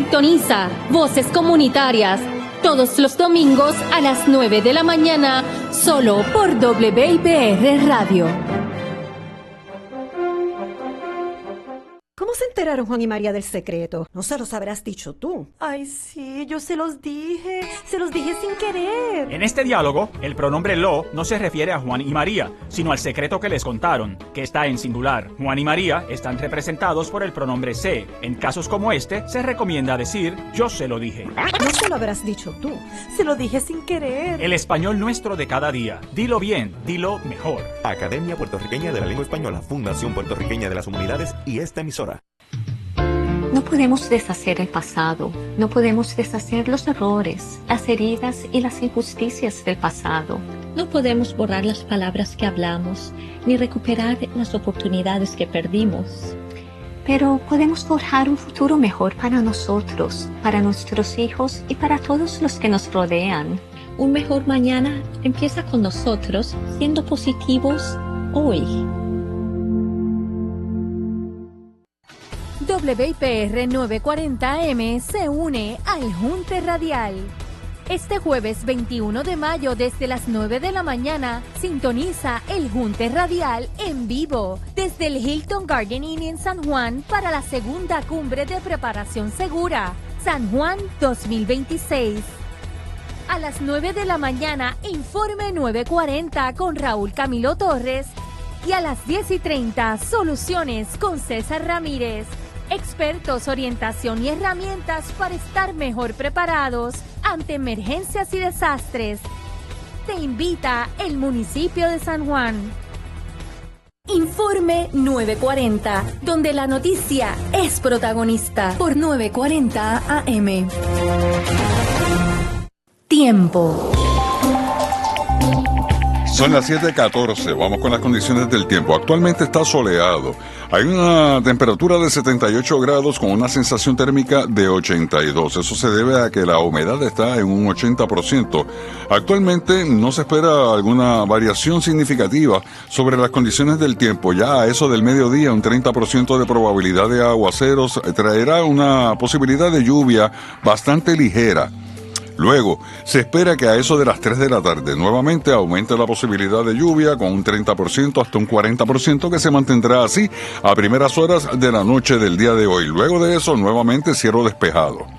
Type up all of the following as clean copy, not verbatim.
Sintoniza Voces Comunitarias todos los domingos a las 9 de la mañana, solo por WIPR Radio. ¿Cómo se enteraron Juan y María del secreto? No se los habrás dicho tú. Ay, sí, yo se los dije sin querer. En este diálogo, el pronombre lo no se refiere a Juan y María, sino al secreto que les contaron, que está en singular. Juan y María están representados por el pronombre se. En casos como este, se recomienda decir yo se lo dije. No se lo habrás dicho tú. Se lo dije sin querer. El español nuestro de cada día. Dilo bien, dilo mejor. Academia Puertorriqueña de la Lengua Española, Fundación Puertorriqueña de las Humanidades y esta emisora. No podemos deshacer el pasado, no podemos deshacer los errores, las heridas y las injusticias del pasado. No podemos borrar las palabras que hablamos, ni recuperar las oportunidades que perdimos. Pero podemos forjar un futuro mejor para nosotros, para nuestros hijos y para todos los que nos rodean. Un mejor mañana empieza con nosotros, siendo positivos hoy. WIPR 940M se une al Junte Radial. Este jueves 21 de mayo desde las 9 de la mañana sintoniza el Junte Radial en vivo desde el Hilton Garden Inn en San Juan para la segunda cumbre de preparación segura, San Juan 2026. A las 9 de la mañana, Informe 940 con Raúl Camilo Torres y a las 10:30, Soluciones con César Ramírez. Expertos, orientación y herramientas para estar mejor preparados ante emergencias y desastres. Te invita el municipio de San Juan. Informe 940, donde la noticia es protagonista, por 940 AM. Tiempo. Son las 7:14, vamos con las condiciones del tiempo. Actualmente está soleado. Hay una temperatura de 78 grados con una sensación térmica de 82. Eso se debe a que la humedad está en un 80%. Actualmente no se espera alguna variación significativa sobre las condiciones del tiempo. Ya a eso del mediodía, un 30% de probabilidad de aguaceros traerá una posibilidad de lluvia bastante ligera. Luego, se espera que a eso de las 3 de la tarde nuevamente aumente la posibilidad de lluvia con un 30% hasta un 40% que se mantendrá así a primeras horas de la noche del día de hoy. Luego de eso, nuevamente cielo despejado.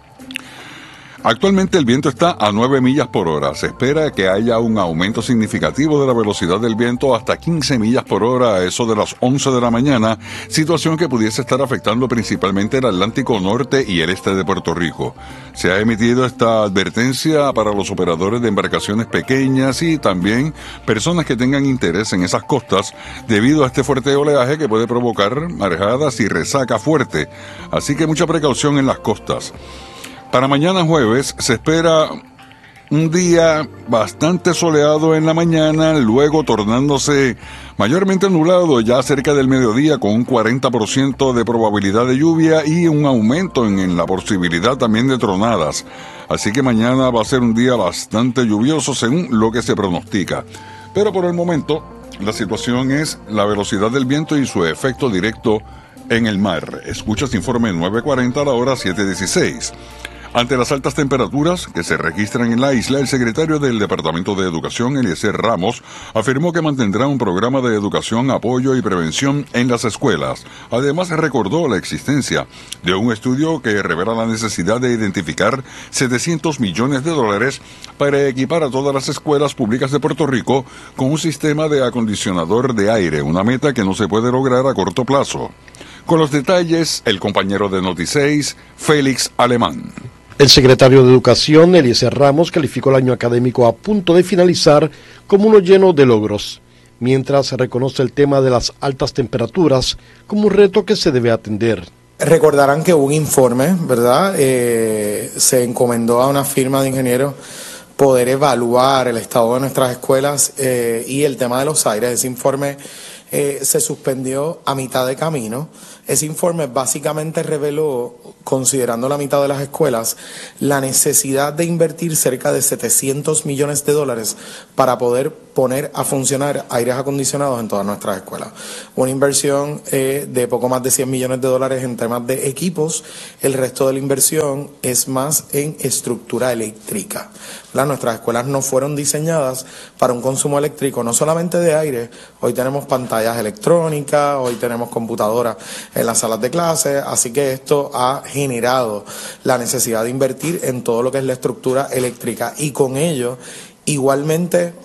Actualmente el viento está a 9 millas por hora. Se espera que haya un aumento significativo de la velocidad del viento hasta 15 millas por hora a eso de las 11 de la mañana, situación que pudiese estar afectando principalmente el Atlántico Norte y el este de Puerto Rico. Se ha emitido esta advertencia para los operadores de embarcaciones pequeñas y también personas que tengan interés en esas costas debido a este fuerte oleaje que puede provocar marejadas y resaca fuerte. Así que mucha precaución en las costas. Para mañana jueves se espera un día bastante soleado en la mañana, luego tornándose mayormente nublado ya cerca del mediodía con un 40% de probabilidad de lluvia y un aumento en la posibilidad también de tronadas. Así que mañana va a ser un día bastante lluvioso según lo que se pronostica. Pero por el momento la situación es la velocidad del viento y su efecto directo en el mar. Escuchas Informe 940 a la hora 7:16. Ante las altas temperaturas que se registran en la isla, el secretario del Departamento de Educación, Eliezer Ramos, afirmó que mantendrá un programa de educación, apoyo y prevención en las escuelas. Además, recordó la existencia de un estudio que revela la necesidad de identificar $700 millones para equipar a todas las escuelas públicas de Puerto Rico con un sistema de acondicionador de aire, una meta que no se puede lograr a corto plazo. Con los detalles, el compañero de Noti6, Félix Alemán. El secretario de Educación, Eliezer Ramos, calificó el año académico a punto de finalizar como uno lleno de logros, mientras reconoce el tema de las altas temperaturas como un reto que se debe atender. Recordarán que hubo un informe, ¿verdad? Se encomendó a una firma de ingenieros poder evaluar el estado de nuestras escuelas y el tema de los aires. Ese informe se suspendió a mitad de camino Ese informe básicamente reveló, considerando la mitad de las escuelas, la necesidad de invertir cerca de $700 millones para poder poner a funcionar aires acondicionados en todas nuestras escuelas. Una inversión de poco más de $100 millones en temas de equipos. El resto de la inversión es más en estructura eléctrica. Nuestras escuelas no fueron diseñadas para un consumo eléctrico, no solamente de aire. Hoy tenemos pantallas electrónicas, hoy tenemos computadoras en las salas de clase, así que esto ha generado la necesidad de invertir en todo lo que es la estructura eléctrica y con ello, igualmente,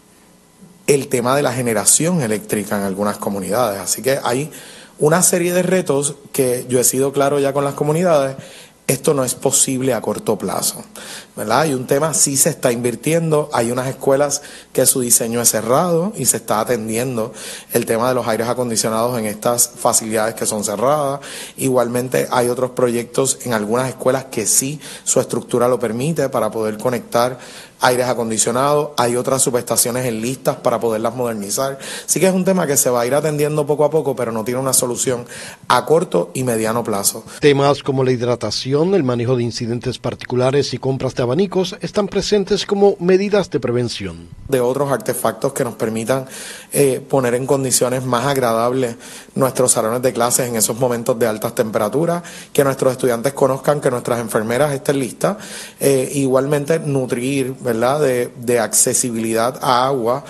el tema de la generación eléctrica en algunas comunidades. Así que hay una serie de retos que yo he sido claro ya con las comunidades. Esto no es posible a corto plazo, ¿verdad? Hay un tema, sí se está invirtiendo, hay unas escuelas que su diseño es cerrado y se está atendiendo el tema de los aires acondicionados en estas facilidades que son cerradas. Igualmente hay otros proyectos en algunas escuelas que sí su estructura lo permite para poder conectar aires acondicionados, hay otras subestaciones en listas para poderlas modernizar. Así que es un tema que se va a ir atendiendo poco a poco, pero no tiene una solución a corto y mediano plazo. Temas como la hidratación, el manejo de incidentes particulares y compras de abanicos están presentes como medidas de prevención. De otros artefactos que nos permitan poner en condiciones más agradables nuestros salones de clases en esos momentos de altas temperaturas, que nuestros estudiantes conozcan que nuestras enfermeras estén listas, igualmente nutrir, ¿verdad?, de accesibilidad a agua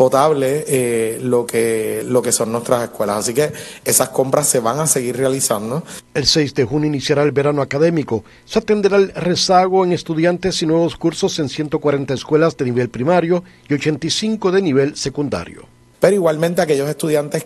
potable, lo que son nuestras escuelas. Así que esas compras se van a seguir realizando. El 6 de junio iniciará el verano académico. Se atenderá el rezago en estudiantes y nuevos cursos en 140 escuelas de nivel primario y 85 de nivel secundario. Pero igualmente aquellos estudiantes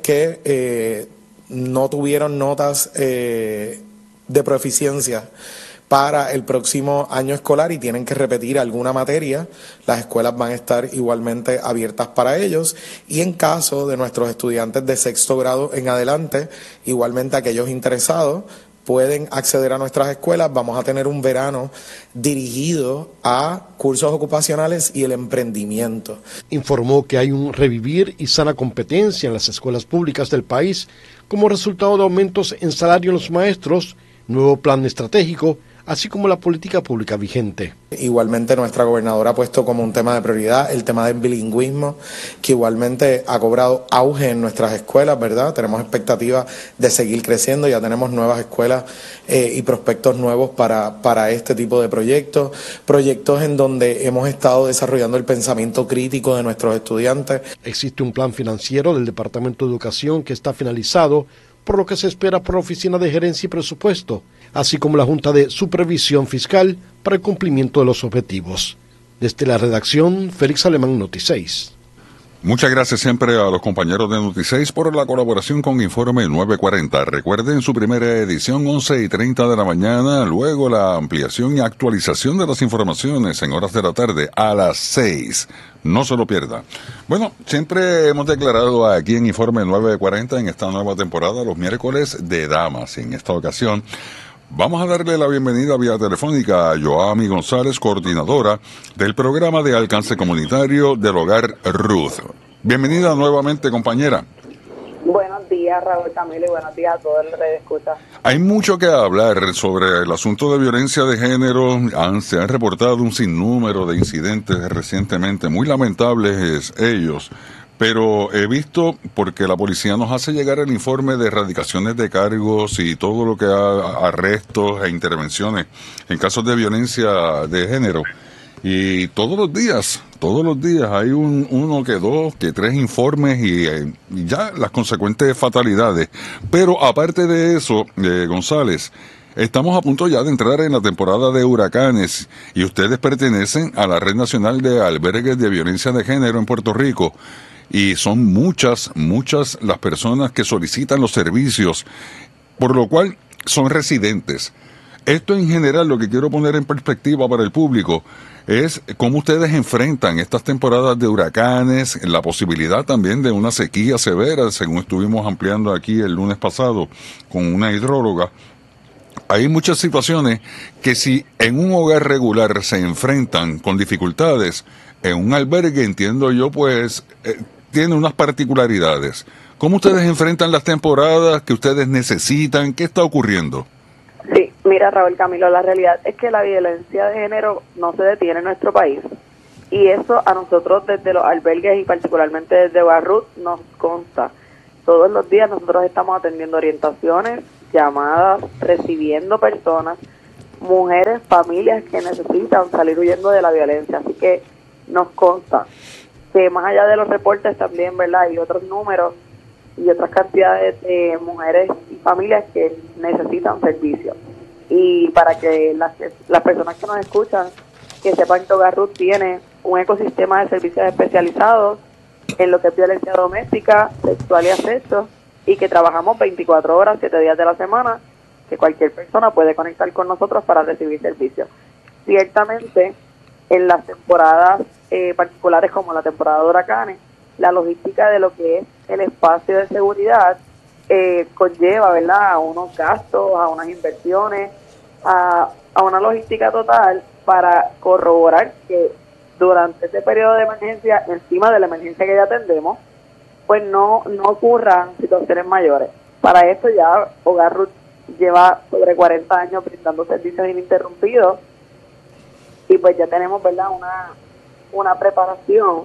que no tuvieron notas de proficiencia para el próximo año escolar y tienen que repetir alguna materia, las escuelas van a estar igualmente abiertas para ellos, y en caso de nuestros estudiantes de sexto grado en adelante, igualmente aquellos interesados pueden acceder a nuestras escuelas. Vamos a tener un verano dirigido a cursos ocupacionales y el emprendimiento. Informó que hay un revivir y sana competencia en las escuelas públicas del país como resultado de aumentos en salario en los maestros, nuevo plan estratégico, así como la política pública vigente. Igualmente nuestra gobernadora ha puesto como un tema de prioridad el tema del bilingüismo, que igualmente ha cobrado auge en nuestras escuelas, ¿verdad? Tenemos expectativa de seguir creciendo, ya tenemos nuevas escuelas y prospectos nuevos para este tipo de proyectos en donde hemos estado desarrollando el pensamiento crítico de nuestros estudiantes. Existe un plan financiero del Departamento de Educación que está finalizado, por lo que se espera por la Oficina de Gerencia y Presupuesto, así como la Junta de Supervisión Fiscal para el cumplimiento de los objetivos. Desde la redacción, Félix Alemán, Noti6. Muchas gracias siempre a los compañeros de Noti6 por la colaboración con Informe 940. Recuerden su primera edición 11:30 de la mañana, luego la ampliación y actualización de las informaciones en horas de la tarde a las 6. No se lo pierda. Bueno, siempre hemos declarado aquí en Informe 940 en esta nueva temporada los miércoles de damas. En esta ocasión vamos a darle la bienvenida vía telefónica a Yoami González, coordinadora del programa de alcance comunitario del Hogar Ruth. Bienvenida nuevamente, compañera. Buenos días, Raúl Camilo, y buenos días a todos los que escuchan. Hay mucho que hablar sobre el asunto de violencia de género. Se han reportado un sinnúmero de incidentes recientemente, muy lamentables ellos. Pero he visto, porque la policía nos hace llegar el informe de erradicaciones de cargos y todo lo que arrestos e intervenciones en casos de violencia de género. Y todos los días hay uno que dos, que tres informes y ya las consecuentes fatalidades. Pero aparte de eso, González, estamos a punto ya de entrar en la temporada de huracanes y ustedes pertenecen a la Red Nacional de Albergues de Violencia de Género en Puerto Rico. Y son muchas las personas que solicitan los servicios, por lo cual son residentes. Esto en general, lo que quiero poner en perspectiva para el público es cómo ustedes enfrentan estas temporadas de huracanes, la posibilidad también de una sequía severa, según estuvimos ampliando aquí el lunes pasado con una hidróloga. Hay muchas situaciones que si en un hogar regular se enfrentan con dificultades, en un albergue, entiendo yo, pues tiene unas particularidades. ¿Cómo ustedes enfrentan las temporadas que ustedes necesitan? ¿Qué está ocurriendo? Sí, mira, Raúl Camilo, la realidad es que la violencia de género no se detiene en nuestro país. Y eso a nosotros desde los albergues y particularmente desde Barrut nos consta. Todos los días nosotros estamos atendiendo orientaciones, llamadas, recibiendo personas, mujeres, familias que necesitan salir huyendo de la violencia. Así que nos consta que más allá de los reportes también, ¿verdad? Hay otros números y otras cantidades de mujeres y familias que necesitan servicios. Y para que las personas que nos escuchan, que sepan que Hogar Ruth tiene un ecosistema de servicios especializados en lo que es violencia doméstica, sexual y acoso, y que trabajamos 24 horas, 7 días de la semana, que cualquier persona puede conectar con nosotros para recibir servicios. Ciertamente, en las temporadas particulares como la temporada de huracanes, la logística de lo que es el espacio de seguridad conlleva, ¿verdad?, a unos gastos, a unas inversiones, a una logística total para corroborar que durante este periodo de emergencia, encima de la emergencia que ya atendemos, pues no ocurran situaciones mayores. Para esto ya Hogar Ruth lleva sobre 40 años brindando servicios ininterrumpidos y pues ya tenemos, ¿verdad?, una preparación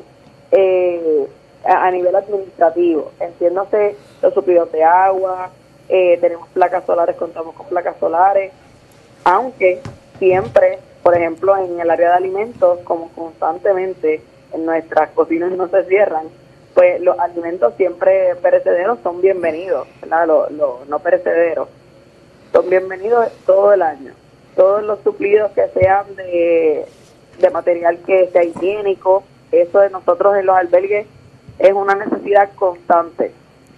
a nivel administrativo. Entiéndase los suplidos de agua, tenemos placas solares, contamos con placas solares, aunque siempre, por ejemplo, en el área de alimentos, como constantemente en nuestras cocinas no se cierran, pues los alimentos siempre perecederos son bienvenidos, ¿verdad? Los no perecederos son bienvenidos todo el año. Todos los suplidos que sean de material que sea higiénico, eso de nosotros en los albergues es una necesidad constante.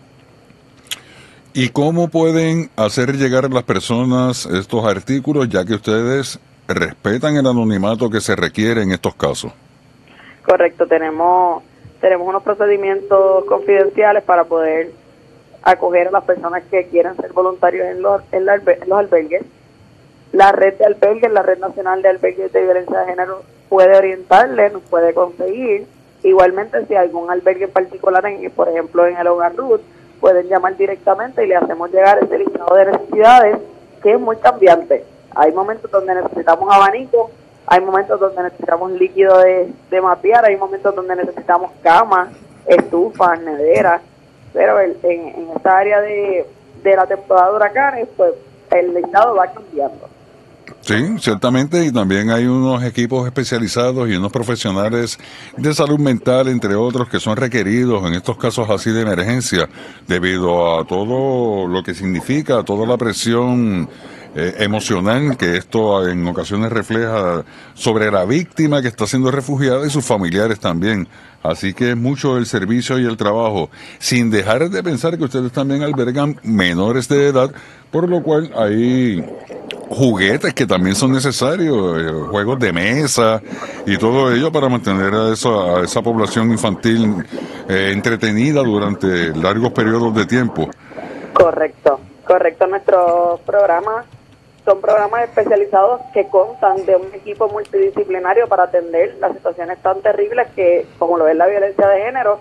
¿Y cómo pueden hacer llegar a las personas estos artículos, ya que ustedes respetan el anonimato que se requiere en estos casos? Correcto, tenemos unos procedimientos confidenciales para poder acoger a las personas que quieran ser voluntarios en los albergues. La red de albergues, la Red Nacional de Albergues de Violencia de Género, puede orientarles, nos puede conseguir. Igualmente, si algún albergue en particular, por ejemplo en el Hogar Ruth, pueden llamar directamente y le hacemos llegar ese listado de necesidades que es muy cambiante. Hay momentos donde necesitamos abanico, hay momentos donde necesitamos líquido de mapear, hay momentos donde necesitamos camas, estufas, neveras, pero en esta área de la temporada de huracanes, pues el listado va cambiando. Sí, ciertamente, y también hay unos equipos especializados y unos profesionales de salud mental, entre otros, que son requeridos en estos casos así de emergencia, debido a todo lo que significa, toda la presión emocional que esto en ocasiones refleja sobre la víctima que está siendo refugiada y sus familiares también. Así que es mucho el servicio y el trabajo, sin dejar de pensar que ustedes también albergan menores de edad, por lo cual hay juguetes que también son necesarios, juegos de mesa y todo ello para mantener a esa población infantil entretenida durante largos periodos de tiempo. Correcto. Nuestros programas son programas especializados que constan de un equipo multidisciplinario para atender las situaciones tan terribles que, como lo es la violencia de género,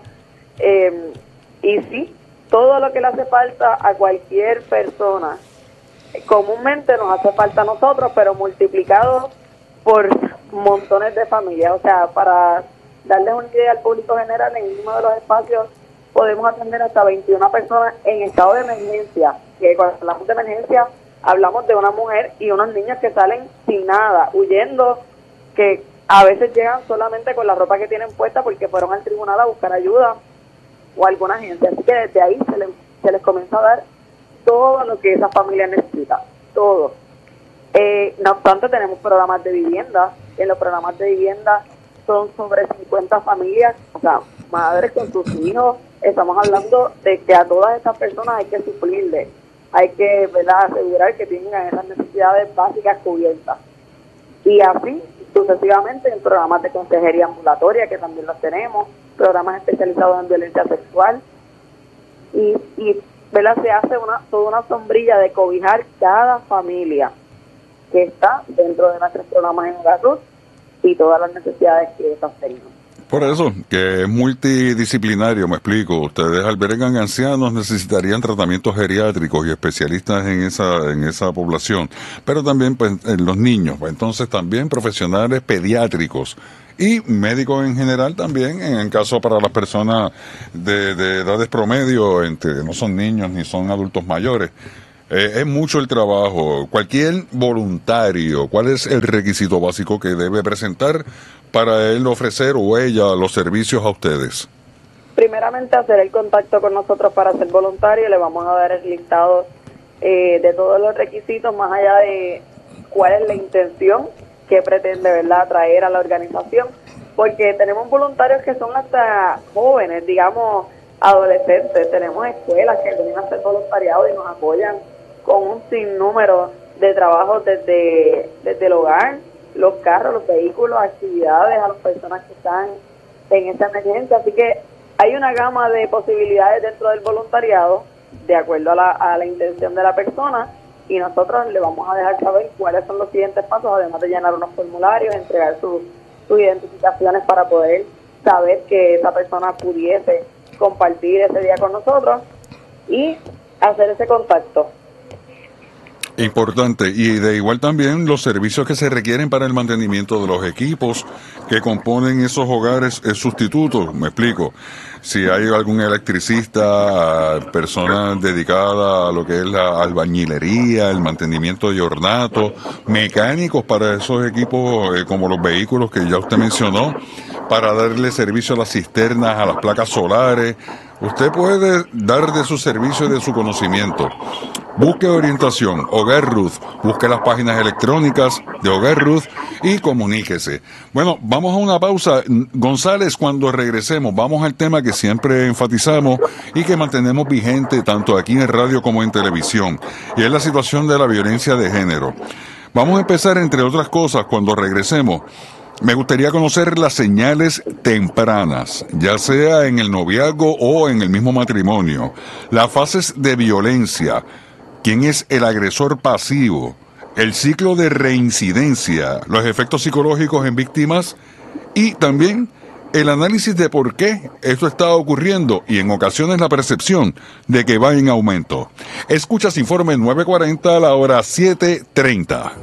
y sí, todo lo que le hace falta a cualquier persona, comúnmente nos hace falta a nosotros, pero multiplicado por montones de familias. O sea, para darles una idea al público general, en uno de los espacios podemos atender hasta 21 personas en estado de emergencia, que cuando hablamos de emergencia hablamos de una mujer y unos niños que salen sin nada, huyendo, que a veces llegan solamente con la ropa que tienen puesta porque fueron al tribunal a buscar ayuda o alguna agencia. Así que desde ahí se les comienza a dar todo lo que esa familia necesita, todo. No obstante, tenemos programas de vivienda. En los programas de vivienda son sobre 50 familias, o sea, madres con sus hijos. Estamos hablando de que a todas estas personas hay que suplirles, hay que, ¿verdad?, asegurar que tengan esas necesidades básicas cubiertas. Y así sucesivamente en programas de consejería ambulatoria, que también los tenemos, programas especializados en violencia sexual, y ¿verdad?, se hace toda una sombrilla de cobijar cada familia que está dentro de nuestros programas en Hogar Ruth y todas las necesidades que estas tengan. Por eso, que es multidisciplinario, me explico. Ustedes albergan ancianos, necesitarían tratamientos geriátricos y especialistas en esa población, pero también pues, en los niños, entonces también profesionales pediátricos y médicos en general también, en el caso para las personas de edades promedio, no son niños ni son adultos mayores. Es mucho el trabajo. Cualquier voluntario, ¿cuál es el requisito básico que debe presentar para él ofrecer o ella los servicios a ustedes? Primeramente, hacer el contacto con nosotros para ser voluntario. Le vamos a dar el listado de todos los requisitos, más allá de cuál es la intención que pretende, ¿verdad?, traer a la organización, porque tenemos voluntarios que son hasta jóvenes, digamos, adolescentes. Tenemos escuelas que vienen a hacer voluntariado y nos apoyan con un sinnúmero de trabajos desde el hogar, los carros, los vehículos, actividades a las personas que están en esa emergencia. Así que hay una gama de posibilidades dentro del voluntariado, de acuerdo a la intención de la persona, y nosotros le vamos a dejar saber cuáles son los siguientes pasos, además de llenar unos formularios, entregar sus identificaciones para poder saber que esa persona pudiese compartir ese día con nosotros y hacer ese contacto. Importante, y de igual también los servicios que se requieren para el mantenimiento de los equipos que componen esos hogares sustitutos, me explico. Si hay algún electricista, persona dedicada a lo que es la albañilería, el mantenimiento de ornato, mecánicos para esos equipos como los vehículos que ya usted mencionó, para darle servicio a las cisternas, a las placas solares. Usted puede dar de su servicio y de su conocimiento. Busque orientación, Hogar Ruth, busque las páginas electrónicas de Hogar Ruth y comuníquese. Bueno, vamos a una pausa. González, cuando regresemos, vamos al tema que siempre enfatizamos y que mantenemos vigente tanto aquí en radio como en televisión, y es la situación de la violencia de género. Vamos a empezar, entre otras cosas, cuando regresemos. Me gustaría conocer las señales tempranas, ya sea en el noviazgo o en el mismo matrimonio, las fases de violencia, quién es el agresor pasivo, el ciclo de reincidencia, los efectos psicológicos en víctimas y también el análisis de por qué esto está ocurriendo y en ocasiones la percepción de que va en aumento. Escuchas Informe 940 a la hora 7:30.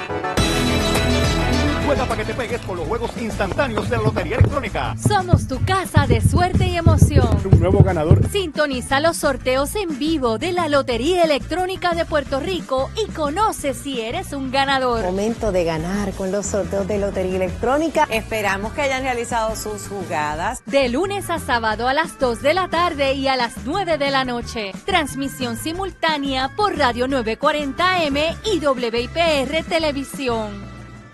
Juega para que te pegues con los juegos instantáneos de la Lotería Electrónica. Somos tu casa de suerte y emoción. Un nuevo ganador. Sintoniza los sorteos en vivo de la Lotería Electrónica de Puerto Rico y conoce si eres un ganador. Momento de ganar con los sorteos de Lotería Electrónica. Esperamos que hayan realizado sus jugadas. De lunes a sábado a las 2 de la tarde y a las 9 de la noche. Transmisión simultánea por Radio 940M y WIPR Televisión.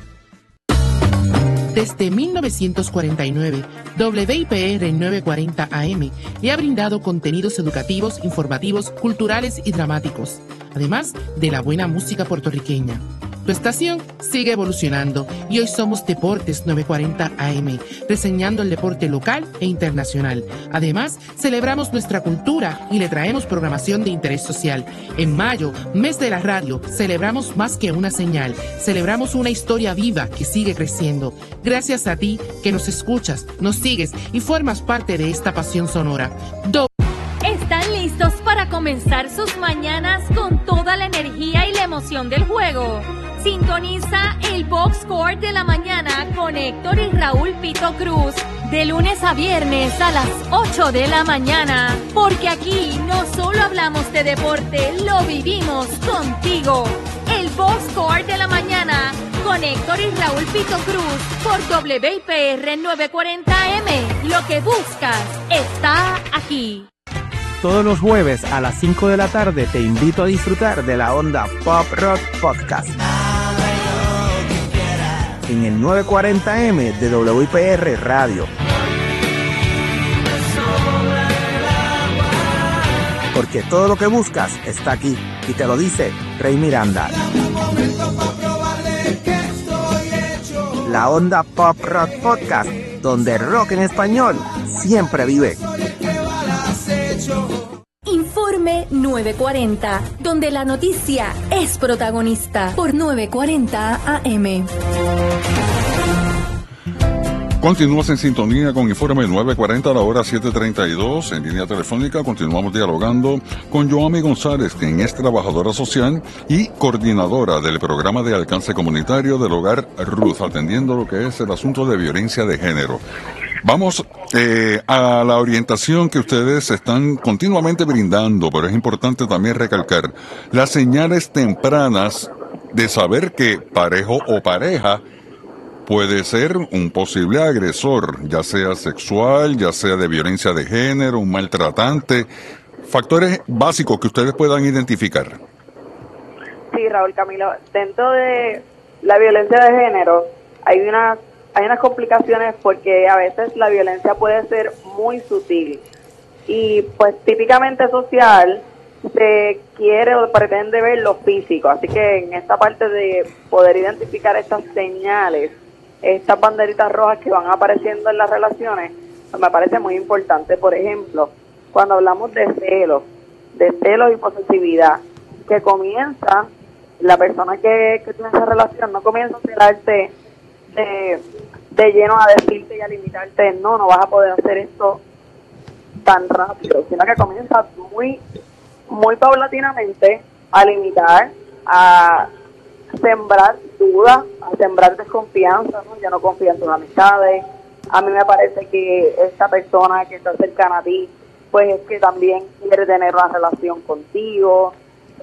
Desde 1949, WIPR 940 AM le ha brindado contenidos educativos, informativos, culturales y dramáticos, además de la buena música puertorriqueña. Tu estación sigue evolucionando y hoy somos Deportes 940 AM, reseñando el deporte local e internacional. Además, celebramos nuestra cultura y le traemos programación de interés social. En mayo, mes de la radio, celebramos más que una señal. Celebramos una historia viva que sigue creciendo. Gracias a ti que nos escuchas, nos sigues y formas parte de esta pasión sonora. ¿Están listos para comenzar sus mañanas con toda la energía y la emoción del juego? Sintoniza el Box Score de la mañana con Héctor y Raúl Pito Cruz de lunes a viernes a las 8 de la mañana, porque aquí no solo hablamos de deporte, lo vivimos contigo. El Box Score de la mañana con Héctor y Raúl Pito Cruz por WIPR 940M. Lo que buscas está aquí. Todos los jueves a las 5 de la tarde te invito a disfrutar de la Onda Pop Rock Podcast en el 940M de WIPR Radio. Porque todo lo que buscas está aquí, y te lo dice Rey Miranda. La Onda Pop Rock Podcast, donde rock en español siempre vive. Informe 940, donde la noticia es protagonista por 940 AM. Continúas en sintonía con Informe 940 a la hora 7:32. En línea telefónica continuamos dialogando con Yoami González, quien es trabajadora social y coordinadora del programa de alcance comunitario del Hogar Ruth, atendiendo lo que es el asunto de violencia de género. Vamos a la orientación que ustedes están continuamente brindando, pero es importante también recalcar las señales tempranas de saber que parejo o pareja puede ser un posible agresor, ya sea sexual, ya sea de violencia de género, un maltratante. Factores básicos que ustedes puedan identificar. Sí, Raúl Camilo, dentro de la violencia de género hay unas complicaciones porque a veces la violencia puede ser muy sutil y pues típicamente social se quiere o pretende ver lo físico, así que en esta parte de poder identificar estas señales, estas banderitas rojas que van apareciendo en las relaciones, pues me parece muy importante. Por ejemplo, cuando hablamos de celos y posesividad, que comienza, la persona que tiene esa relación no comienza a celarte de lleno a decirte y a limitarte, no vas a poder hacer esto tan rápido, sino que comienza muy, muy paulatinamente a limitar, a sembrar dudas, a sembrar desconfianza, ¿no? Ya no confío en tus amistades. A mí me parece que esta persona que está cercana a ti, pues es que también quiere tener una relación contigo.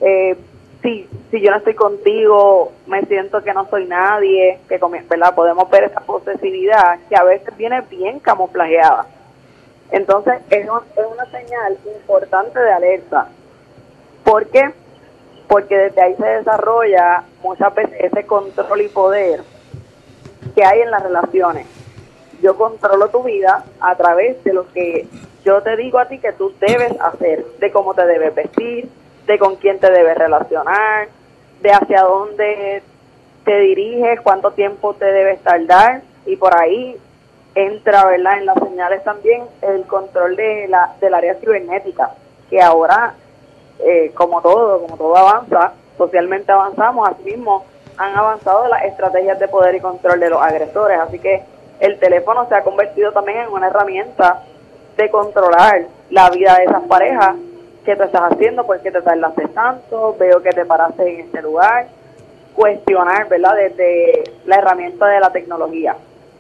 Si yo no estoy contigo, me siento que no soy nadie, ¿verdad? Podemos ver esa posesividad que a veces viene bien camuflajeada. Entonces, es una señal importante de alerta. ¿Por qué? Porque desde ahí se desarrolla muchas veces ese control y poder que hay en las relaciones. Yo controlo tu vida a través de lo que yo te digo a ti que tú debes hacer, de cómo te debes vestir, de con quién te debes relacionar, de hacia dónde te diriges, cuánto tiempo te debes tardar, y por ahí entra, ¿verdad?, en las señales también el control del área cibernética, que ahora como todo avanza, socialmente avanzamos, así mismo han avanzado las estrategias de poder y control de los agresores, así que el teléfono se ha convertido también en una herramienta de controlar la vida de esas parejas. ¿Qué te estás haciendo? ¿Por qué te tardaste tanto? Veo que te paraste en este lugar. Cuestionar, ¿verdad?, desde la herramienta de la tecnología.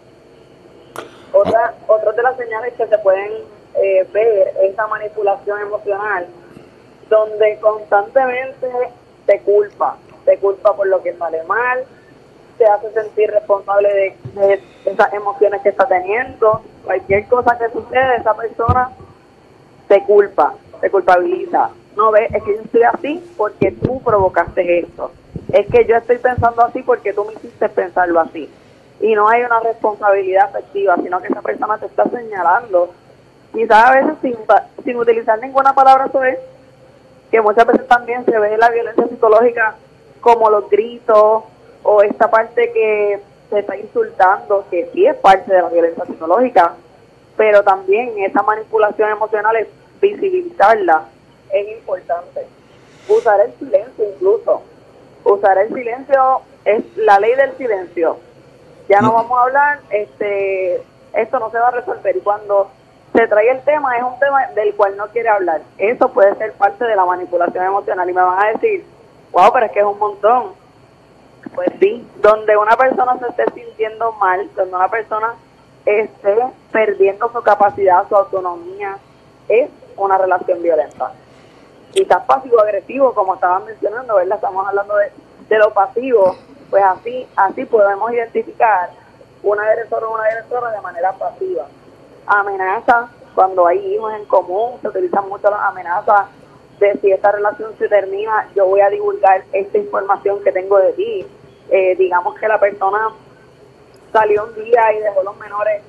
Otra de las señales que se pueden ver es la manipulación emocional, donde constantemente te culpa por lo que sale mal, te hace sentir responsable de esas emociones que está teniendo. Cualquier cosa que sucede, esa persona te culpabiliza. No ves, es que yo estoy así porque tú provocaste esto. Es que yo estoy pensando así porque tú me hiciste pensarlo así. Y no hay una responsabilidad afectiva, sino que esa persona te está señalando, quizás a veces sin utilizar ninguna palabra sobre, que muchas veces también se ve la violencia psicológica como los gritos o esta parte que se está insultando, que sí es parte de la violencia psicológica, pero también esa manipulación emocional, es visibilizarla, es importante. Usar el silencio incluso. Usar el silencio es la ley del silencio. Ya no vamos a hablar, esto no se va a resolver. Y cuando se trae el tema, es un tema del cual no quiere hablar. Eso puede ser parte de la manipulación emocional. Y me van a decir, wow, pero es que es un montón. Pues sí, donde una persona se esté sintiendo mal, donde una persona esté perdiendo su capacidad, su autonomía, es una relación violenta. Quizás pasivo-agresivo, como estaban mencionando, ¿verdad? Estamos hablando de lo pasivo, pues así podemos identificar un agresor o una agresora de manera pasiva. Amenaza, cuando hay hijos en común, se utilizan mucho las amenazas de si esta relación se termina, yo voy a divulgar esta información que tengo de ti. Digamos que la persona salió un día y dejó los menores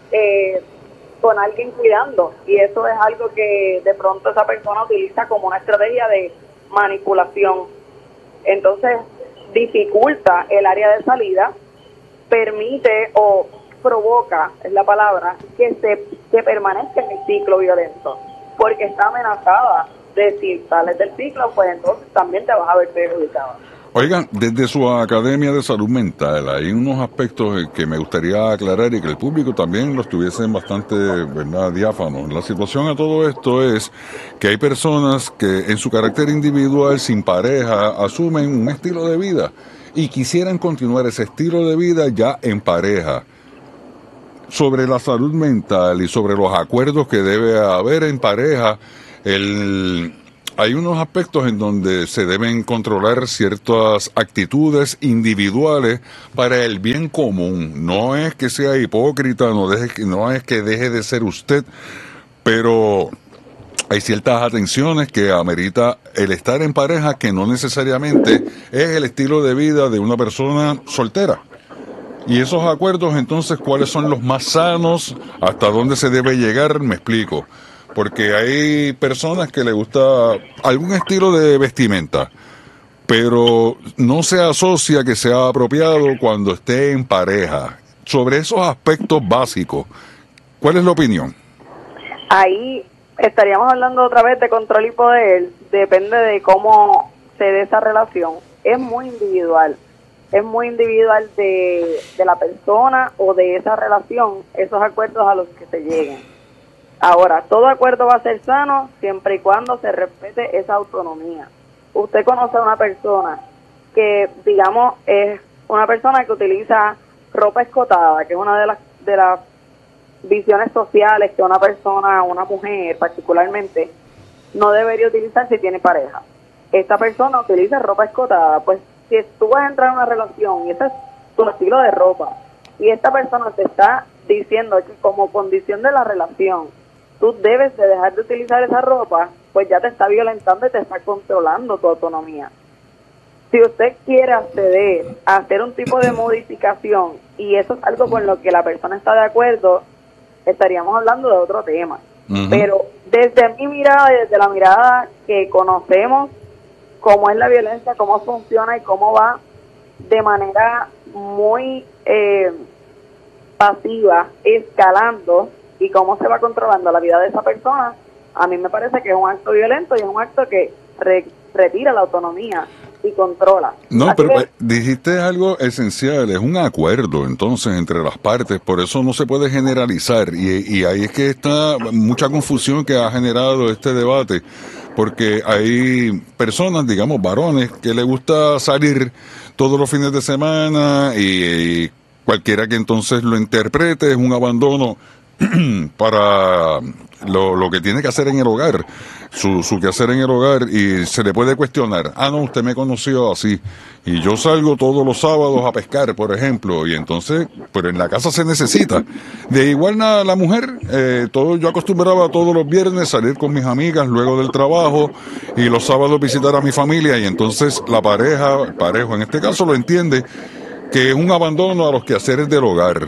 con alguien cuidando, y eso es algo que de pronto esa persona utiliza como una estrategia de manipulación. Entonces dificulta el área de salida, permite o provoca, es la palabra, que permanezca en el ciclo violento, porque está amenazada de si sales del ciclo, pues entonces también te vas a ver perjudicada. Oigan, desde su Academia de Salud Mental, hay unos aspectos que me gustaría aclarar y que el público también los tuviesen bastante, ¿verdad?, diáfanos. La situación a todo esto es que hay personas que en su carácter individual, sin pareja, asumen un estilo de vida y quisieran continuar ese estilo de vida ya en pareja. Sobre la salud mental y sobre los acuerdos que debe haber en pareja, hay unos aspectos en donde se deben controlar ciertas actitudes individuales para el bien común. No es que sea hipócrita, no es que deje de ser usted, pero hay ciertas atenciones que amerita el estar en pareja, que no necesariamente es el estilo de vida de una persona soltera. Y esos acuerdos, entonces, ¿cuáles son los más sanos? ¿Hasta dónde se debe llegar? Me explico. Porque hay personas que les gusta algún estilo de vestimenta, pero no se asocia que sea apropiado cuando esté en pareja. Sobre esos aspectos básicos, ¿cuál es la opinión? Ahí estaríamos hablando otra vez de control y poder. Depende de cómo se dé esa relación. Es muy individual de la persona o de esa relación, esos acuerdos a los que se lleguen. Ahora, todo acuerdo va a ser sano siempre y cuando se respete esa autonomía. Usted conoce a una persona que, digamos, es una persona que utiliza ropa escotada, que es una de las visiones sociales que una persona, una mujer particularmente, no debería utilizar si tiene pareja. Esta persona utiliza ropa escotada, pues si tú vas a entrar en una relación y ese es tu estilo de ropa, y esta persona te está diciendo que como condición de la relación tú debes de dejar de utilizar esa ropa, pues ya te está violentando y te está controlando tu autonomía. Si usted quiere acceder a hacer un tipo de modificación y eso es algo con lo que la persona está de acuerdo, estaríamos hablando de otro tema. Pero desde mi mirada y desde la mirada que conocemos cómo es la violencia, cómo funciona y cómo va de manera muy pasiva, escalando, y cómo se va controlando la vida de esa persona, a mí me parece que es un acto violento y es un acto que retira la autonomía y controla. No, así pero dijiste algo esencial, es un acuerdo entonces entre las partes, por eso no se puede generalizar, y ahí es que está mucha confusión que ha generado este debate, porque hay personas, digamos varones, que les gusta salir todos los fines de semana y cualquiera que entonces lo interprete es un abandono para lo que tiene que hacer en el hogar, su quehacer en el hogar, y se le puede cuestionar, no, usted me conoció así, y yo salgo todos los sábados a pescar, por ejemplo, y entonces, pero en la casa se necesita. De igual la mujer, yo acostumbraba todos los viernes salir con mis amigas luego del trabajo, y los sábados visitar a mi familia, y entonces el parejo en este caso lo entiende, que es un abandono a los quehaceres del hogar.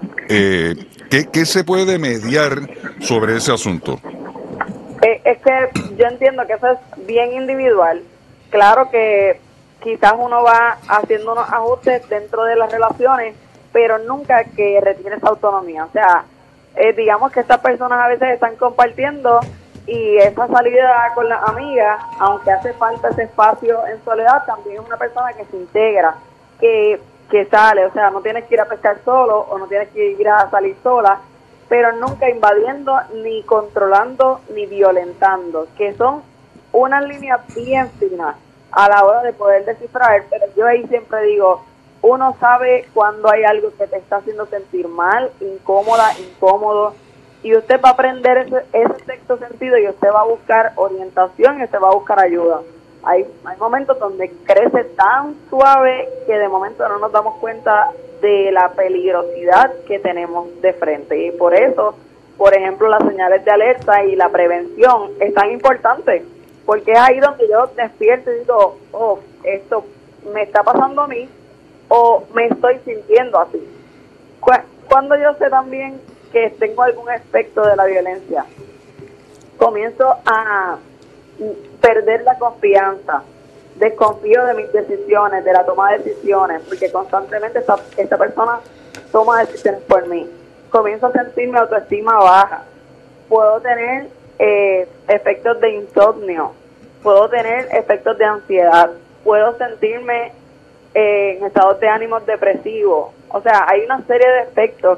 ¿Qué se puede mediar sobre ese asunto? Es que yo entiendo que eso es bien individual. Claro que quizás uno va haciendo unos ajustes dentro de las relaciones, pero nunca que retire esa autonomía. O sea, digamos que estas personas a veces están compartiendo y esa salida con las amigas, aunque hace falta ese espacio en soledad, también es una persona que se integra, que sale, o sea, no tienes que ir a pescar solo o no tienes que ir a salir sola, pero nunca invadiendo, ni controlando, ni violentando, que son unas líneas bien finas a la hora de poder descifrar, pero yo ahí siempre digo, uno sabe cuando hay algo que te está haciendo sentir mal, incómoda, incómodo, y usted va a aprender ese sexto sentido y usted va a buscar orientación y usted va a buscar ayuda. Hay momentos donde crece tan suave que de momento no nos damos cuenta de la peligrosidad que tenemos de frente. Y por eso, por ejemplo, las señales de alerta y la prevención es tan importante, porque es ahí donde yo despierto y digo, esto me está pasando a mí o me estoy sintiendo así. Cuando yo sé también que tengo algún aspecto de la violencia, comienzo a perder la confianza, desconfío de mis decisiones, de la toma de decisiones, porque constantemente esta persona toma decisiones por mí. Comienzo a sentir mi autoestima baja, puedo tener efectos de insomnio, puedo tener efectos de ansiedad, puedo sentirme en estados de ánimos depresivos. O sea, hay una serie de efectos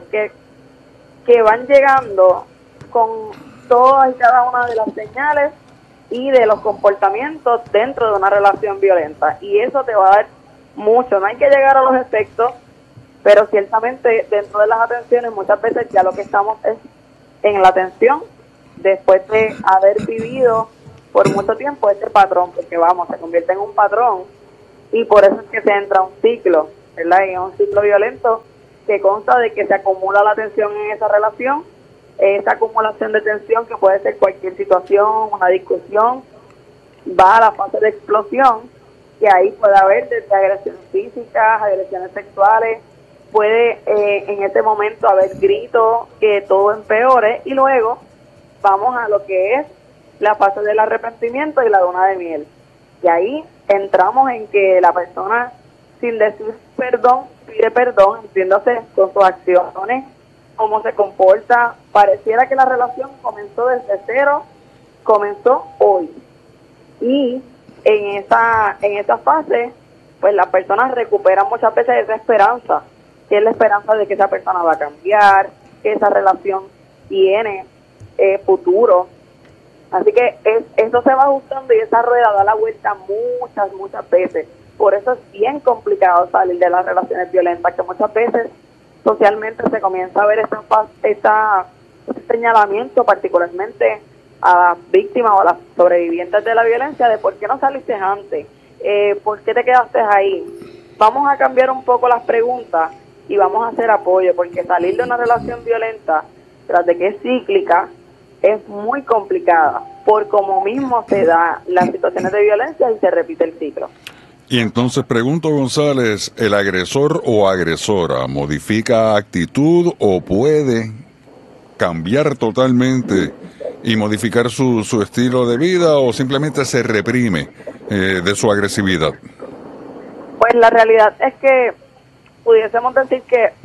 que van llegando con todas y cada una de las señales y de los comportamientos dentro de una relación violenta. Y eso te va a dar mucho. No hay que llegar a los efectos, pero ciertamente dentro de las atenciones muchas veces ya lo que estamos es en la atención después de haber vivido por mucho tiempo ese patrón, porque se convierte en un patrón y por eso es que se entra un ciclo, ¿verdad? Y es un ciclo violento que consta de que se acumula la tensión en esa relación, esa acumulación de tensión que puede ser cualquier situación, una discusión, va a la fase de explosión, que ahí puede haber desde agresiones físicas, agresiones sexuales, puede en ese momento haber gritos, que todo empeore, y luego vamos a lo que es la fase del arrepentimiento y la luna de miel. Y ahí entramos en que la persona, sin decir perdón, pide perdón, entiéndase con sus acciones, cómo se comporta. Pareciera que la relación comenzó desde cero, comenzó hoy. Y en esa fase, pues las personas recuperan muchas veces esa esperanza, que es la esperanza de que esa persona va a cambiar, que esa relación tiene futuro. Así que eso se va ajustando y esa rueda da la vuelta muchas veces. Por eso es bien complicado salir de las relaciones violentas, que muchas veces socialmente se comienza a ver este señalamiento, particularmente a las víctimas o a las sobrevivientes de la violencia, de por qué no saliste antes, por qué te quedaste ahí. Vamos a cambiar un poco las preguntas y vamos a hacer apoyo, porque salir de una relación violenta, tras de que es cíclica, es muy complicada, por cómo mismo se da las situaciones de violencia y se repite el ciclo. Y entonces pregunto, González, ¿el agresor o agresora modifica actitud o puede cambiar totalmente y modificar su estilo de vida, o simplemente se reprime de su agresividad? Pues la realidad es que pudiésemos decir que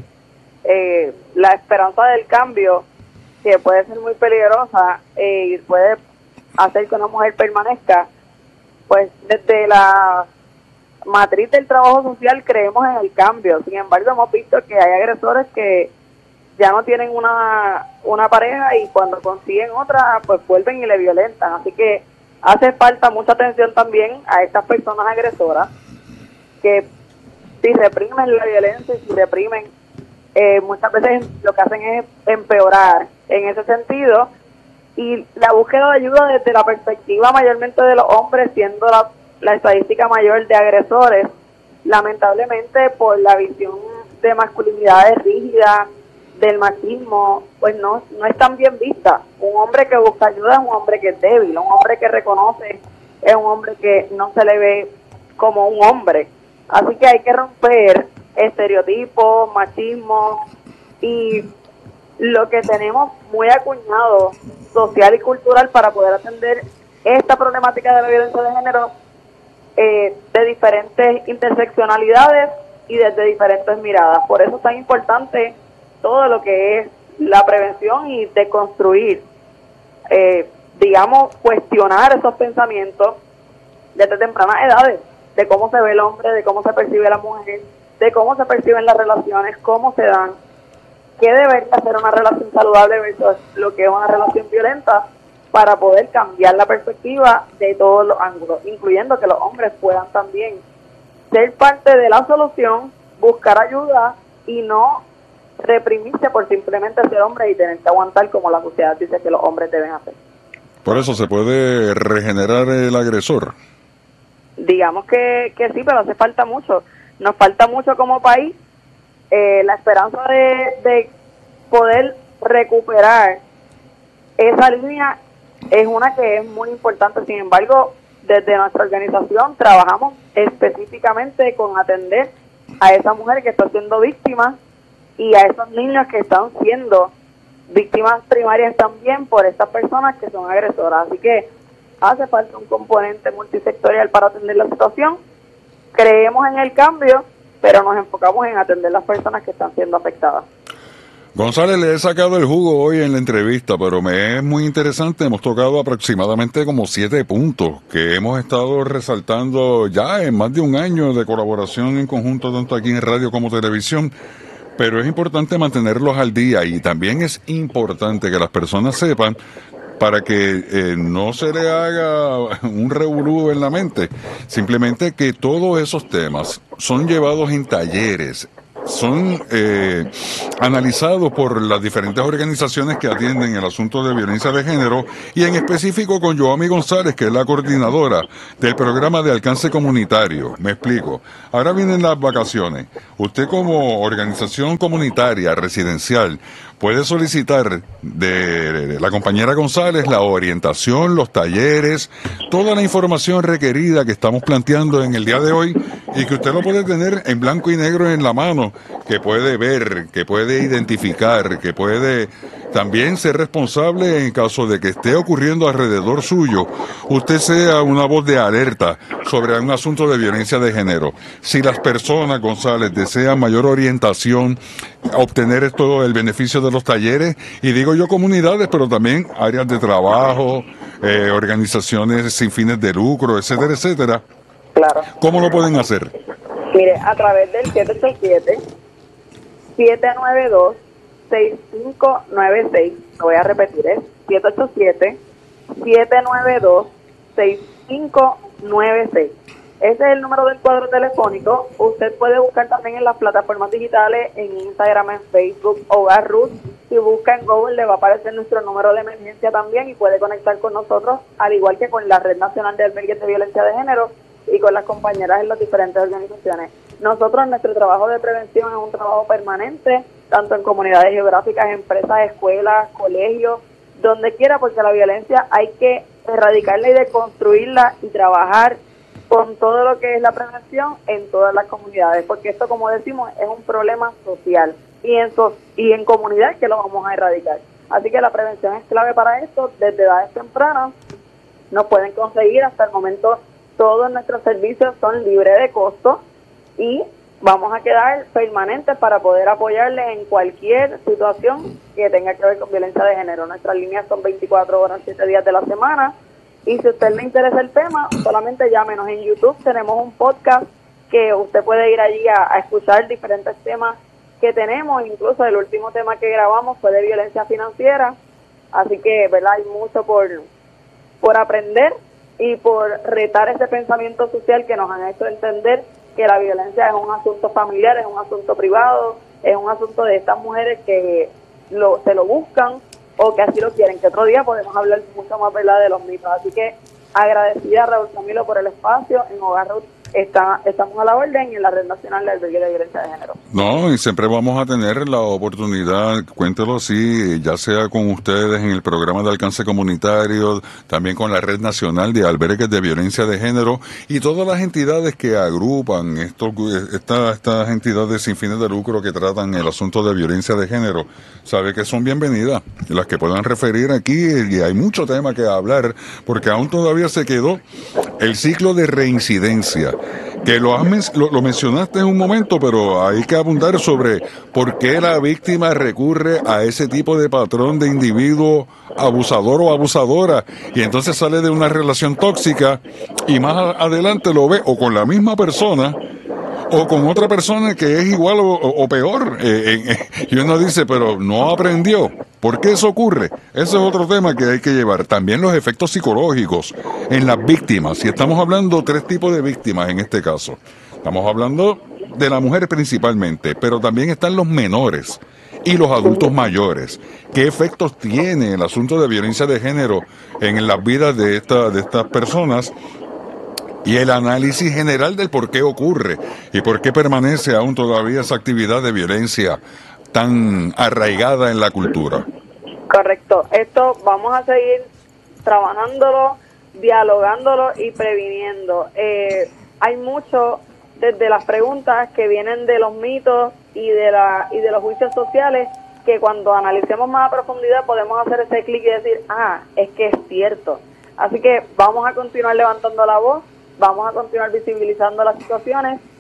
la esperanza del cambio, que puede ser muy peligrosa y puede hacer que una mujer permanezca, pues desde la matriz del trabajo social creemos en el cambio. Sin embargo, hemos visto que hay agresores que ya no tienen una pareja y cuando consiguen otra, pues vuelven y le violentan. Así que hace falta mucha atención también a estas personas agresoras, que si reprimen la violencia y si reprimen, muchas veces lo que hacen es empeorar en ese sentido. Y la búsqueda de ayuda desde la perspectiva mayormente de los hombres, siendo la estadística mayor de agresores, lamentablemente por la visión de masculinidades rígidas, del machismo, pues no es tan bien vista. Un hombre que busca ayuda es un hombre que es débil, un hombre que reconoce es un hombre que no se le ve como un hombre. Así que hay que romper estereotipos, machismo, y lo que tenemos muy acuñado social y cultural para poder atender esta problemática de la violencia de género de diferentes interseccionalidades y desde diferentes miradas. Por eso es tan importante todo lo que es la prevención y deconstruir, cuestionar esos pensamientos desde tempranas edades, de cómo se ve el hombre, de cómo se percibe la mujer, de cómo se perciben las relaciones, cómo se dan, qué debería ser una relación saludable versus lo que es una relación violenta, para poder cambiar la perspectiva de todos los ángulos, incluyendo que los hombres puedan también ser parte de la solución, buscar ayuda y no reprimirse por simplemente ser hombre y tener que aguantar como la sociedad dice que los hombres deben hacer. Por eso se puede regenerar el agresor. Digamos que sí, pero hace falta mucho. Nos falta mucho como país. La esperanza de poder recuperar esa línea es una que es muy importante. Sin embargo, desde nuestra organización trabajamos específicamente con atender a esa mujer que está siendo víctima y a esos niños que están siendo víctimas primarias también por estas personas que son agresoras. Así que hace falta un componente multisectorial para atender la situación. Creemos en el cambio, pero nos enfocamos en atender las personas que están siendo afectadas. González, le he sacado el jugo hoy en la entrevista, pero me es muy interesante. Hemos tocado aproximadamente como 7 puntos que hemos estado resaltando ya en más de un año de colaboración en conjunto, tanto aquí en radio como televisión. Pero es importante mantenerlos al día y también es importante que las personas sepan, para que no se le haga un revolú en la mente, simplemente que todos esos temas son llevados en talleres, son analizados por las diferentes organizaciones que atienden el asunto de violencia de género y en específico con Yoami González, que es la coordinadora del programa de alcance comunitario. Me explico. Ahora vienen las vacaciones. Usted como organización comunitaria residencial puede solicitar de la compañera González la orientación, los talleres, toda la información requerida que estamos planteando en el día de hoy y que usted lo puede tener en blanco y negro en la mano, que puede ver, que puede identificar, que puede también ser responsable en caso de que esté ocurriendo alrededor suyo, usted sea una voz de alerta sobre un asunto de violencia de género. Si las personas, González, desean mayor orientación, obtener esto, el beneficio de los talleres, y digo yo comunidades, pero también áreas de trabajo, organizaciones sin fines de lucro, etcétera, etcétera. Claro. ¿Cómo lo pueden hacer? Mire, a través del 787-792-6596. Lo voy a repetir, es 787-792-6596. Ese es el número del cuadro telefónico. Usted puede buscar también en las plataformas digitales, en Instagram, en Facebook, Hogar Ruth. Si busca en Google le va a aparecer nuestro número de emergencia también y puede conectar con nosotros, al igual que con la Red Nacional de Albergues de Violencia de Género y con las compañeras en las diferentes organizaciones. Nosotros, nuestro trabajo de prevención es un trabajo permanente, tanto en comunidades geográficas, empresas, escuelas, colegios, donde quiera, porque la violencia hay que erradicarla y deconstruirla y trabajar con todo lo que es la prevención en todas las comunidades, porque esto, como decimos, es un problema social y en comunidad que lo vamos a erradicar. Así que la prevención es clave para esto. Desde edades tempranas nos pueden conseguir. Hasta el momento todos nuestros servicios son libres de costo y vamos a quedar permanentes para poder apoyarles en cualquier situación que tenga que ver con violencia de género. Nuestras líneas son 24 horas, 7 días de la semana. Y si a usted le interesa el tema, solamente llámenos. En YouTube tenemos un podcast que usted puede ir allí a escuchar diferentes temas que tenemos. Incluso el último tema que grabamos fue de violencia financiera. Así que, ¿verdad? Hay mucho por aprender y por retar ese pensamiento social que nos han hecho entender que la violencia es un asunto familiar, es un asunto privado, es un asunto de estas mujeres que se lo buscan o que así lo quieren, que otro día podemos hablar mucho más, ¿verdad?, de los mitos. Así que agradecida a Raúl Camilo por el espacio. En Hogar Ruth estamos a la orden y en la Red Nacional de Albergue de Violencia de Género. No, y siempre vamos a tener la oportunidad, cuéntelo así, ya sea con ustedes en el programa de alcance comunitario, también con la Red Nacional de Albergues de Violencia de Género y todas las entidades que agrupan estas entidades sin fines de lucro que tratan el asunto de violencia de género, sabe que son bienvenidas, las que puedan referir aquí, y hay mucho tema que hablar, porque aún todavía se quedó el ciclo de reincidencia, que lo mencionaste en un momento, pero hay que abundar sobre por qué la víctima recurre a ese tipo de patrón de individuo abusador o abusadora, y entonces sale de una relación tóxica y más adelante lo ve o con la misma persona o con otra persona que es igual o peor, y uno dice, pero no aprendió. ¿Por qué eso ocurre? Ese es otro tema que hay que llevar. También los efectos psicológicos en las víctimas. Y estamos hablando 3 tipos de víctimas en este caso. Estamos hablando de la mujer principalmente, pero también están los menores y los adultos mayores. ¿Qué efectos tiene el asunto de violencia de género en las vidas de estas personas? Y el análisis general del por qué ocurre y por qué permanece aún todavía esa actividad de violencia tan arraigada en la cultura. Correcto. Esto vamos a seguir trabajándolo, dialogándolo y previniendo. Hay mucho desde las preguntas que vienen de los mitos y de los juicios sociales, que cuando analicemos más a profundidad podemos hacer ese clic y decir, es que es cierto. Así que vamos a continuar levantando la voz, vamos a continuar visibilizando las situaciones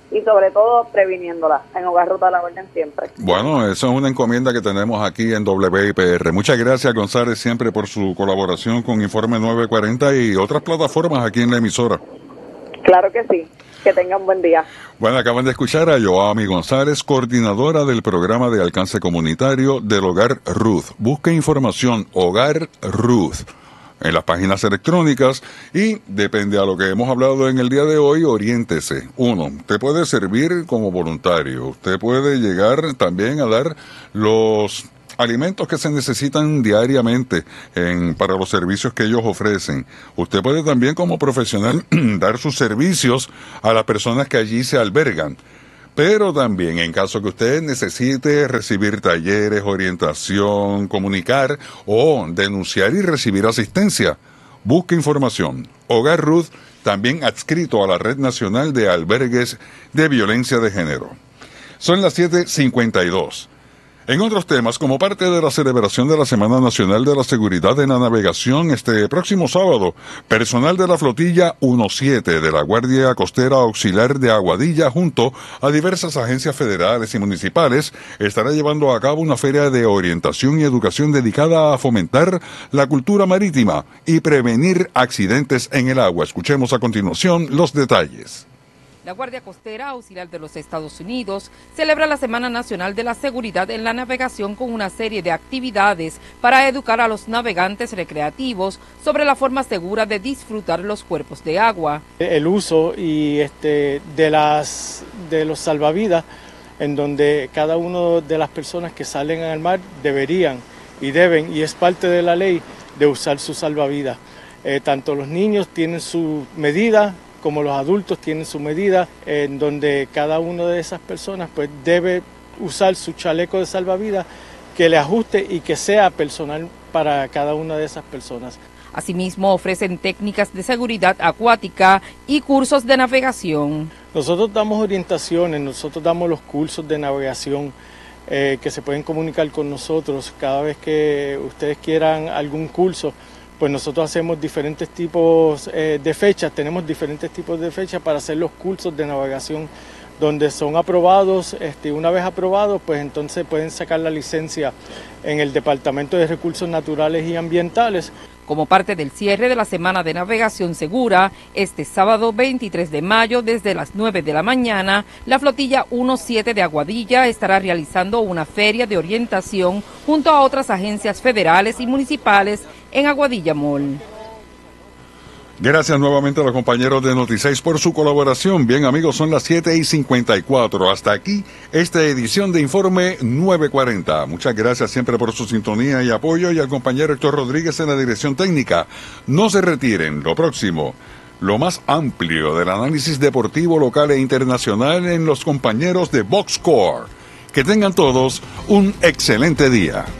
y sobre todo previniéndola. En Hogar Ruth a la orden siempre. Bueno, eso es una encomienda que tenemos aquí en WIPR. Muchas gracias, González, siempre por su colaboración con Informe 940 y otras plataformas aquí en la emisora. Claro que sí. Que tengan buen día. Bueno, acaban de escuchar a Yoami González, coordinadora del programa de alcance comunitario del Hogar Ruth. Busque información Hogar Ruth en las páginas electrónicas y depende a lo que hemos hablado en el día de hoy, oriéntese. Uno, usted puede servir como voluntario, usted puede llegar también a dar los alimentos que se necesitan diariamente para los servicios que ellos ofrecen. Usted puede también como profesional dar sus servicios a las personas que allí se albergan. Pero también en caso que usted necesite recibir talleres, orientación, comunicar o denunciar y recibir asistencia, busque información. Hogar Ruth, también adscrito a la Red Nacional de Albergues de Violencia de Género. Son las 7:52. En otros temas, como parte de la celebración de la Semana Nacional de la Seguridad en la Navegación este próximo sábado, personal de la flotilla 17 de la Guardia Costera Auxiliar de Aguadilla junto a diversas agencias federales y municipales estará llevando a cabo una feria de orientación y educación dedicada a fomentar la cultura marítima y prevenir accidentes en el agua. Escuchemos a continuación los detalles. La Guardia Costera Auxiliar de los Estados Unidos celebra la Semana Nacional de la Seguridad en la Navegación con una serie de actividades para educar a los navegantes recreativos sobre la forma segura de disfrutar los cuerpos de agua. El uso y de los salvavidas, en donde cada una de las personas que salen al mar deberían y deben, y es parte de la ley, de usar su salvavidas. Tanto los niños tienen su medida, como los adultos tienen su medida, en donde cada una de esas personas pues debe usar su chaleco de salvavidas que le ajuste y que sea personal para cada una de esas personas. Asimismo, ofrecen técnicas de seguridad acuática y cursos de navegación. Nosotros damos orientaciones, nosotros damos los cursos de navegación que se pueden comunicar con nosotros cada vez que ustedes quieran algún curso. Pues nosotros hacemos diferentes tipos de fechas, tenemos diferentes tipos de fechas para hacer los cursos de navegación, donde son aprobados, una vez aprobados, pues entonces pueden sacar la licencia en el Departamento de Recursos Naturales y Ambientales. Como parte del cierre de la Semana de Navegación Segura, este sábado 23 de mayo, desde las 9 de la mañana, la flotilla 17 de Aguadilla estará realizando una feria de orientación junto a otras agencias federales y municipales en Aguadilla Mall. Gracias nuevamente a los compañeros de Noti6 por su colaboración. Bien, amigos, son las 7:54. Hasta aquí esta edición de Informe 940. Muchas gracias siempre por su sintonía y apoyo, y al compañero Héctor Rodríguez en la dirección técnica. No se retiren. Lo próximo, lo más amplio del análisis deportivo local e internacional en los compañeros de Box Score. Que tengan todos un excelente día.